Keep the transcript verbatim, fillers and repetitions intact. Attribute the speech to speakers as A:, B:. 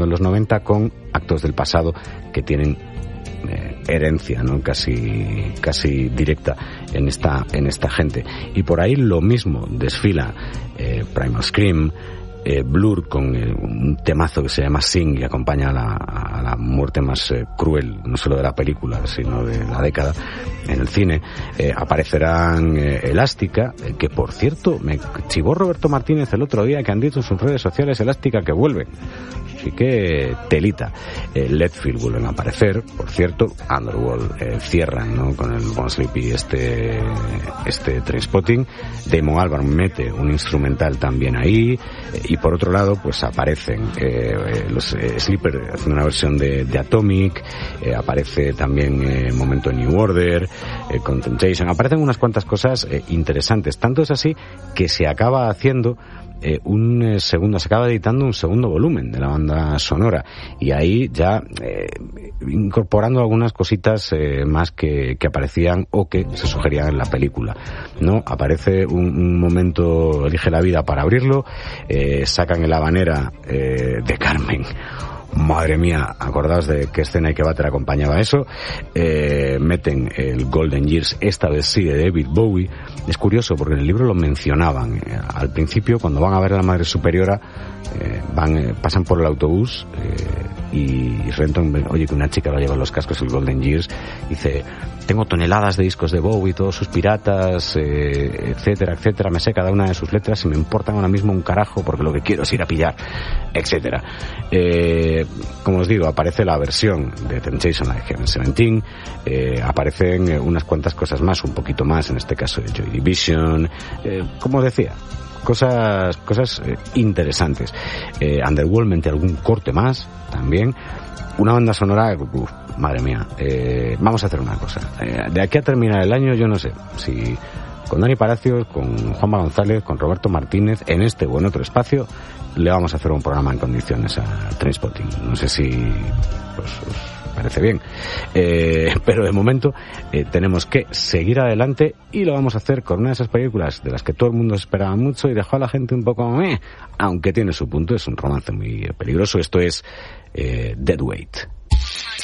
A: en los noventa con actos del pasado que tienen eh, herencia, ¿no? casi casi directa en esta en esta gente. Y por ahí lo mismo desfila eh, Primal Scream, Eh, Blur con eh, un temazo que se llama Sing y acompaña a la, a la muerte más eh, cruel, no solo de la película, sino de la década en el cine. Eh, aparecerán eh, Elástica, eh, que por cierto me chivó Roberto Martínez el otro día que han dicho en sus redes sociales Elástica que vuelve. Así que telita. Eh, Leadfield vuelven a aparecer, por cierto. Underworld eh, cierran, ¿no? Con el Bon Sleepy este este Trainspotting. Damon Albarn mete un instrumental también ahí. Eh, y por otro lado, pues aparecen eh, los eh, Sleeper haciendo una versión de, de Atomic. Eh, aparece también eh, Momento New Order, eh, Contemplation. Aparecen unas cuantas cosas eh, interesantes. Tanto es así que se acaba haciendo Eh, un eh, segundo, se acaba editando un segundo volumen de la banda sonora y ahí ya eh, incorporando algunas cositas eh, más que, que aparecían o que se sugerían en la película, ¿no? Aparece un, un momento, Elige la vida para abrirlo, eh, sacan el Habanera eh, de Carmen. Madre mía, acordaos de qué escena y qué váter acompañaba eso. Eh, meten el Golden Years, esta vez sí, de David Bowie. Es curioso porque en el libro lo mencionaban. Eh, al principio, cuando van a ver a la Madre Superiora, eh, van, eh, pasan por el autobús eh, y Renton, oye, que una chica va a llevar los cascos, el Golden Years, dice, tengo toneladas de discos de Bowie, todos sus piratas, eh, etcétera, etcétera, me sé cada una de sus letras y me importan ahora mismo un carajo porque lo que quiero es ir a pillar, etcétera. Eh, como os digo, aparece la versión de Temptation la de Heaven Seventeen, eh, aparecen eh, unas cuantas cosas más, un poquito más, en este caso de Joy Division, eh, como decía, cosas cosas eh, interesantes. Eh, Underworld mete algún corte más también. Una banda sonora, uf, madre mía. Eh, vamos a hacer una cosa. Eh, de aquí a terminar el año, yo no sé si con Dani Palacios, con Juanma González, con Roberto Martínez, en este o en otro espacio, le vamos a hacer un programa en condiciones a Trainspotting. No sé si pues, os parece bien. Eh, pero de momento eh, tenemos que seguir adelante y lo vamos a hacer con una de esas películas de las que todo el mundo esperaba mucho y dejó a la gente un poco eh, aunque tiene su punto, es un romance muy peligroso. Esto es eh, Dead Weight.